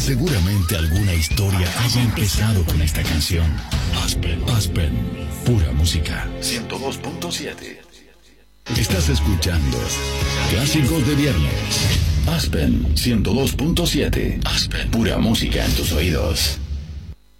Seguramente alguna historia haya empezado con esta canción. Aspen, pura música. 102.7. Estás escuchando Clásicos de Viernes. Aspen 102.7. Aspen, pura música en tus oídos.